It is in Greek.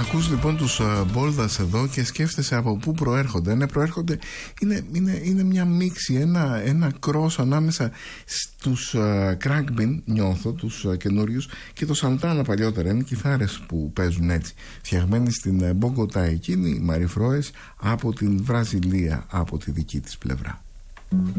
Ακούς λοιπόν τους Μπόλδας εδώ και σκέφτεσαι από πού προέρχονται. Είναι μια μίξη, ένα κρός ανάμεσα στους Crackbin, νιώθω, τους καινούριους, και το Santana παλιότερα. Είναι κιθάρες που παίζουν έτσι, φτιαγμένοι στην Μπογκοτά, εκείνη οι Μαριφρόες από την Βραζιλία, από τη δική της πλευρά.